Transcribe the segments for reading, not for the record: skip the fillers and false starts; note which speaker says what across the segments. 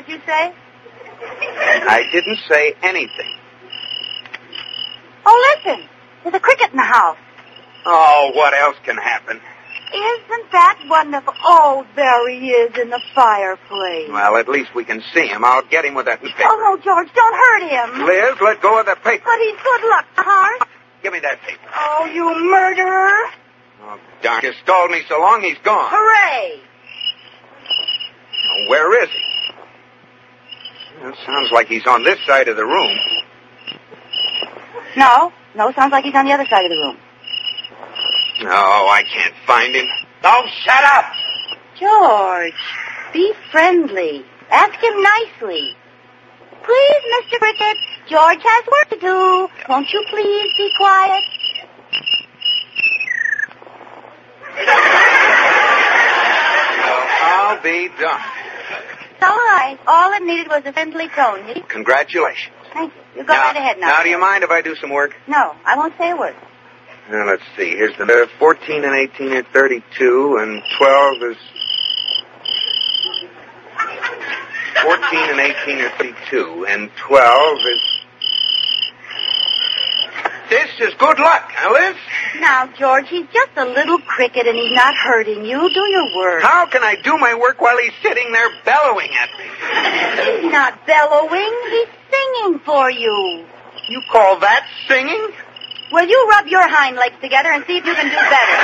Speaker 1: What'd you say?
Speaker 2: I didn't say anything.
Speaker 1: Oh, listen. There's a cricket in the house.
Speaker 2: Oh, what else can happen?
Speaker 1: Isn't that wonderful? Oh, there he is in the fireplace.
Speaker 2: Well, at least we can see him. I'll get him with that newspaper.
Speaker 1: Oh, no, George, don't hurt him.
Speaker 2: Liz, let go of the paper.
Speaker 1: But he's good luck, huh?
Speaker 2: Give me that paper.
Speaker 1: Oh, you murderer.
Speaker 2: Oh, darn. You stalled me so long, he's gone.
Speaker 1: Hooray.
Speaker 2: Oh, where is he? Well, sounds like he's on this side of the room.
Speaker 1: No, sounds like he's on the other side of the room.
Speaker 2: No, I can't find him. Oh, shut up!
Speaker 1: George, be friendly. Ask him nicely. Please, Mr. Cricket, George has work to do. Won't you please be quiet?
Speaker 2: Well, I'll be done.
Speaker 1: It's all right. All it needed was a friendly tone.
Speaker 2: Congratulations.
Speaker 1: Thank you. You go right ahead now.
Speaker 2: Now, do you mind if I do some work?
Speaker 1: No, I won't say a word.
Speaker 2: Now, let's see. Here's the 14 and 18 are 32, and 12 is... 14 and 18 are 32, and 12 is... This is good luck, Alice.
Speaker 1: Now, George, he's just a little cricket, and he's not hurting you. Do your work.
Speaker 2: How can I do my work while he's sitting there bellowing at me?
Speaker 1: He's not bellowing. He's singing for you.
Speaker 2: You call that singing?
Speaker 1: Well, you rub your hind legs together and see if you can do better.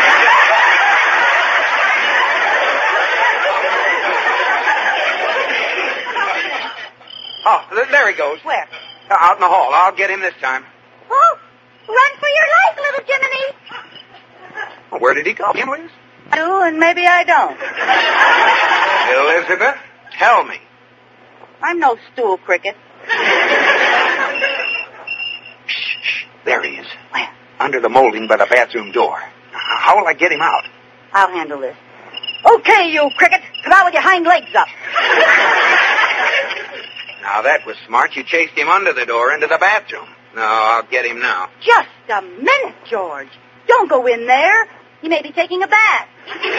Speaker 2: Oh, there he goes.
Speaker 1: Where?
Speaker 2: Out in the hall. I'll get him this time.
Speaker 1: Oh, run for your life, little Jiminy.
Speaker 2: Well, where did he go, Liz?
Speaker 1: I do, and maybe I don't.
Speaker 2: Elizabeth, tell me.
Speaker 1: I'm no stool cricket.
Speaker 2: Shh. There he is.
Speaker 1: Where?
Speaker 2: Under the molding by the bathroom door. How will I get him out?
Speaker 1: I'll handle this. Okay, you cricket. Come out with your hind legs up.
Speaker 2: Now, that was smart. You chased him under the door into the bathroom. No, I'll get him now.
Speaker 1: Just a minute, George. Don't go in there. He may be taking a bath.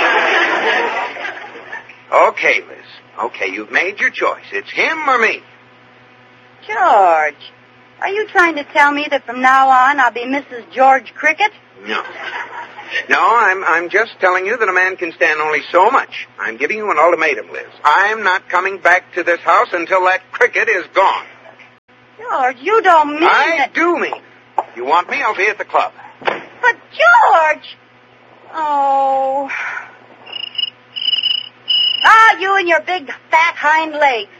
Speaker 2: Okay, Liz. Okay, you've made your choice. It's him or me.
Speaker 1: George, are you trying to tell me that from now on I'll be Mrs. George Cricket?
Speaker 2: No. No, I'm just telling you that a man can stand only so much. I'm giving you an ultimatum, Liz. I'm not coming back to this house until that cricket is gone.
Speaker 1: George, you don't mean
Speaker 2: I do mean. If you want me, I'll be at the club.
Speaker 1: But, George! Oh. Ah, you and your big, fat hind legs.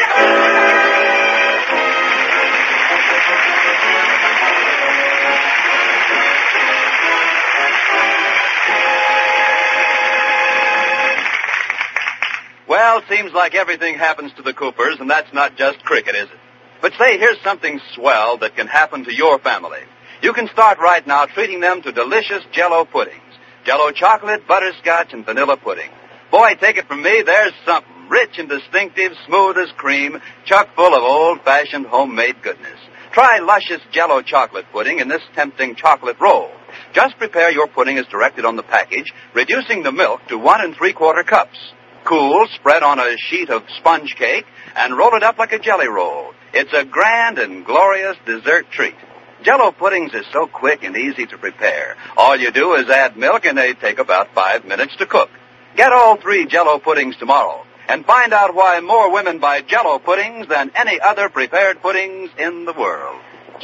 Speaker 3: Well, seems like everything happens to the Coopers, and that's not just cricket, is it? But say, here's something swell that can happen to your family. You can start right now treating them to delicious Jell-O puddings. Jell-O chocolate, butterscotch, and vanilla pudding. Boy, take it from me, there's something rich and distinctive, smooth as cream, chock full of old-fashioned homemade goodness. Try luscious Jell-O chocolate pudding in this tempting chocolate roll. Just prepare your pudding as directed on the package, reducing the milk to 1 3/4 cups. Cool, spread on a sheet of sponge cake, and roll it up like a jelly roll. It's a grand and glorious dessert treat. Jell-O puddings is so quick and easy to prepare. All you do is add milk, and they take about 5 minutes to cook. Get all 3 Jell-O puddings tomorrow, and find out why more women buy Jell-O puddings than any other prepared puddings in the world.